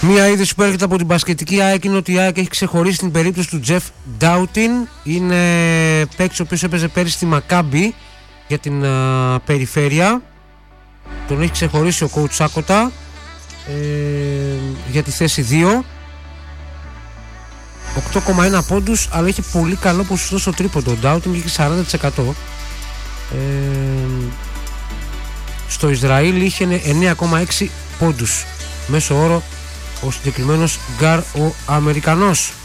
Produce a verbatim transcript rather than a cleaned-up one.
Μία είδηση που έρχεται από την μπασκετική ΑΕΚ είναι ότι η ΑΕΚ έχει ξεχωρίσει την περίπτωση του Τζεφ Ντάουτιν. Είναι παίκτης ο οποίος έπαιζε πέρυσι στη Μακάμπι για την α, περιφέρεια. Τον έχει ξεχωρίσει ο coach Σάκοτα ε, για τη θέση δύο. οκτώ κόμμα ένα πόντους, αλλά είχε πολύ καλό ποσοστό στο τρίποντο. Ο Ντάουτιν είχε σαράντα τοις εκατό. Ε, στο Ισραήλ είχε εννέα κόμμα έξι πόντους μέσο όρο ο συγκεκριμένος γκάρ ο Αμερικανός.